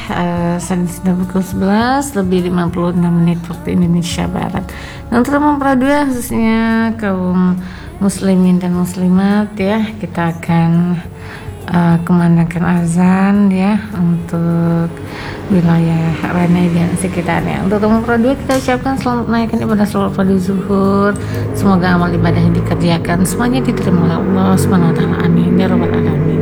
saat ini sudah pukul 11 lebih 56 menit waktu Indonesia Barat. Dan untuk memperdua khususnya kaum muslimin dan muslimat ya, kita akan kumandangkan azan ya untuk wilayah Ranai dan sekitarnya. Untuk memperdua kita ucapkan selamat menaikkan ibadah sholat fardu zuhur. Semoga amal ibadah yang dikerjakan semuanya diterima oleh Allah Subhanahu wa taala. Amin ya rabbal alamin.